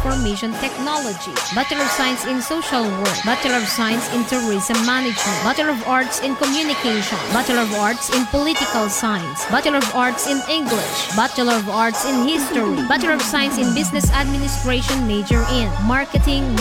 Information Technology, Bachelor of Science in Social Work, Bachelor of Science in Tourism Management, Bachelor of Arts in Communication, Bachelor of Arts in Political Science, Bachelor of Arts in English, Bachelor of Arts in History, Bachelor of Science in Business Administration, major in Marketing,